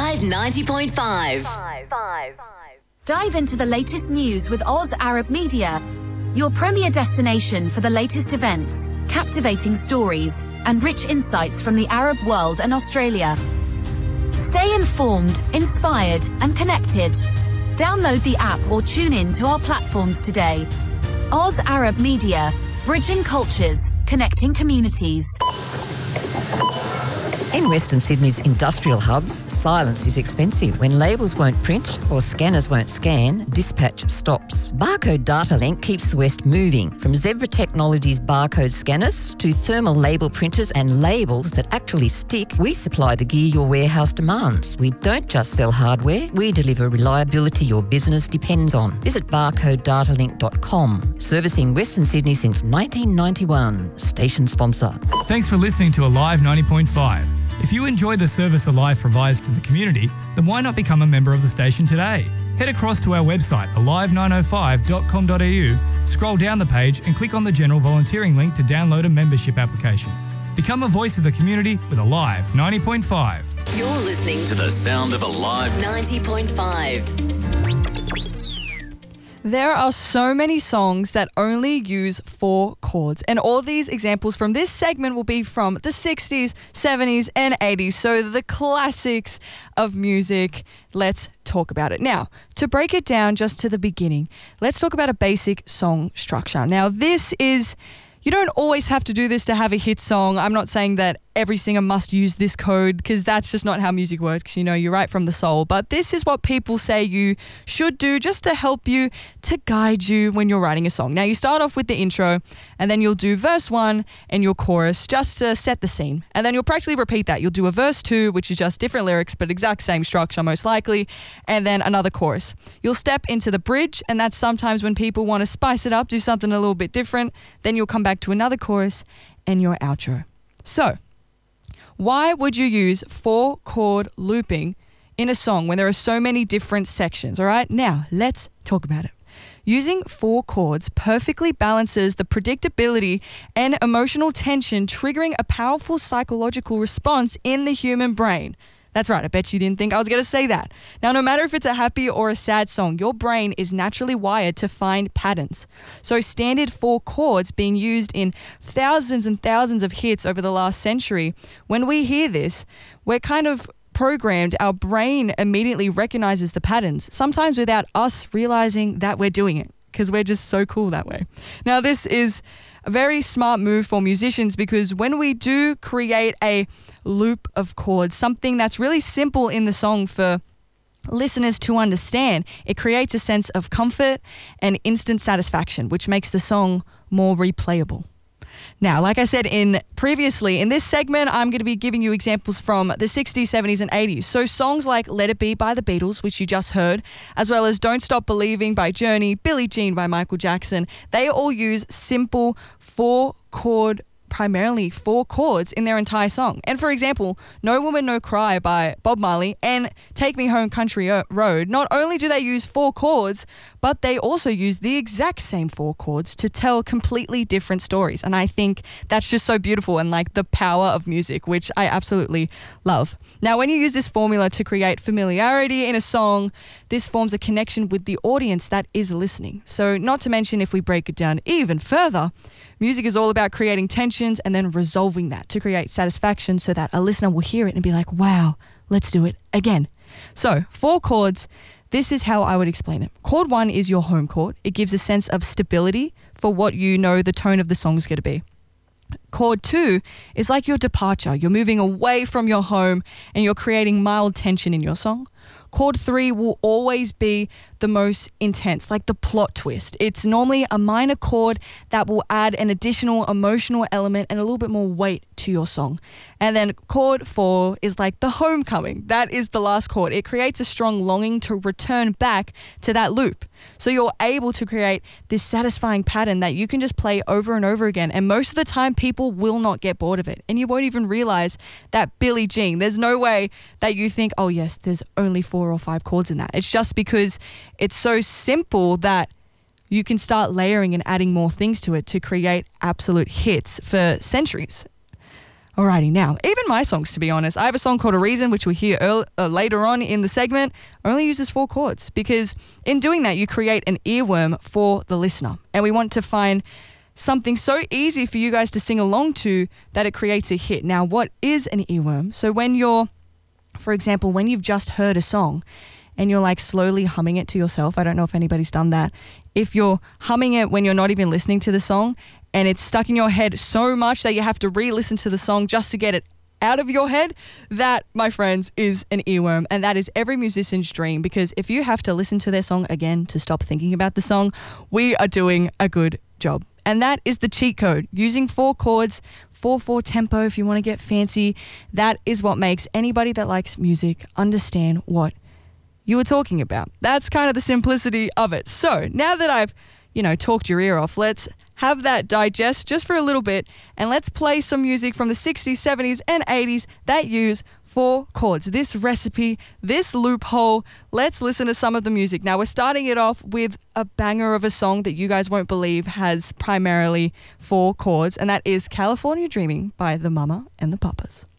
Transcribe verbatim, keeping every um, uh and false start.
Alive ninety point five. Dive into the latest news with Oz Arab Media, your premier destination for the latest events, captivating stories, and rich insights from the Arab world and Australia. Stay informed, inspired, and connected. Download the app or tune in to our platforms today. Oz Arab Media, bridging cultures, connecting communities. In Western Sydney's industrial hubs, silence is expensive. When labels won't print or scanners won't scan, dispatch stops. Barcode Data Link keeps the West moving. From Zebra Technologies barcode scanners to thermal label printers and labels that actually stick, we supply the gear your warehouse demands. We don't just sell hardware, we deliver reliability your business depends on. Visit barcode data link dot com. Servicing Western Sydney since nineteen ninety-one. Station sponsor. Thanks for listening to Alive ninety point five. If you enjoy the service Alive provides to the community, then why not become a member of the station today? Head across to our website, alive nine oh five dot com dot a u, scroll down the page and click on the general volunteering link to download a membership application. Become a voice of the community with Alive ninety point five. You're listening to the sound of Alive ninety point five. There are so many songs that only use four chords, and all these examples from this segment will be from the sixties, seventies, and eighties. So the classics of music. Let's talk about it. Now, to break it down just to the beginning, let's talk about a basic song structure. Now, this is... You don't always have to do this to have a hit song. I'm not saying that every singer must use this code, because that's just not how music works. You know, you write from the soul. But this is what people say you should do just to help you, to guide you when you're writing a song. Now, you start off with the intro, and then you'll do verse one and your chorus just to set the scene. And then you'll practically repeat that. You'll do a verse two, which is just different lyrics, but exact same structure most likely, and then another chorus. You'll step into the bridge, and that's sometimes when people want to spice it up, do something a little bit different. Then you'll come back to another chorus and your outro. So, why would you use four chord looping in a song when there are so many different sections? All right, now let's talk about it. Using four chords perfectly balances the predictability and emotional tension, triggering a powerful psychological response in the human brain. That's right, I bet you didn't think I was going to say that. Now, no matter if it's a happy or a sad song, your brain is naturally wired to find patterns. So standard four chords being used in thousands and thousands of hits over the last century, when we hear this, we're kind of programmed, our brain immediately recognizes the patterns, sometimes without us realizing that we're doing it, because we're just so cool that way. Now, this is a very smart move for musicians, because when we do create a loop of chords, something that's really simple in the song for listeners to understand, it creates a sense of comfort and instant satisfaction, which makes the song more replayable. Now, like I said in previously, in this segment, I'm going to be giving you examples from the sixties, seventies, and eighties. So songs like Let It Be by the Beatles, which you just heard, as well as Don't Stop Believing by Journey, Billie Jean by Michael Jackson, they all use simple four-chord primarily four chords in their entire song. And for example, No Woman No Cry by Bob Marley and Take Me Home Country Road, not only do they use four chords, but they also use the exact same four chords to tell completely different stories. And I think that's just so beautiful, and like the power of music, which I absolutely love. Now, when you use this formula to create familiarity in a song, this forms a connection with the audience that is listening. So not to mention, if we break it down even further, music is all about creating tensions and then resolving that to create satisfaction so that a listener will hear it and be like, wow, let's do it again. So four chords, this is how I would explain it. Chord one is your home chord. It gives a sense of stability for what you know the tone of the song is going to be. Chord two is like your departure. You're moving away from your home and you're creating mild tension in your song. Chord three will always be the most intense, like the plot twist. It's normally a minor chord that will add an additional emotional element and a little bit more weight to your song. And then chord four is like the homecoming. That is the last chord. It creates a strong longing to return back to that loop. So you're able to create this satisfying pattern that you can just play over and over again. And most of the time, people will not get bored of it. And you won't even realize that Billie Jean, there's no way that you think, oh yes, there's only four or five chords in that. It's just because it's so simple that you can start layering and adding more things to it to create absolute hits for centuries. Alrighty, now, even my songs, to be honest, I have a song called A Reason, which we'll hear early, uh, later on in the segment, only uses four chords because in doing that, you create an earworm for the listener. And we want to find something so easy for you guys to sing along to that it creates a hit. Now, what is an earworm? So when you're, for example, when you've just heard a song and you're like slowly humming it to yourself, I don't know if anybody's done that. If you're humming it when you're not even listening to the song, and it's stuck in your head so much that you have to re-listen to the song just to get it out of your head, that, my friends, is an earworm. And that is every musician's dream, because if you have to listen to their song again to stop thinking about the song, we are doing a good job. And that is the cheat code. Using four chords, four four tempo if you want to get fancy, that is what makes anybody that likes music understand what you were talking about. That's kind of the simplicity of it. So now that I've, you know, talked your ear off, let's have that digest just for a little bit, and let's play some music from the sixties, seventies, and eighties that use four chords. This recipe, this loophole, let's listen to some of the music. Now, we're starting it off with a banger of a song that you guys won't believe has primarily four chords, and that is California Dreaming by the Mama and the Papas.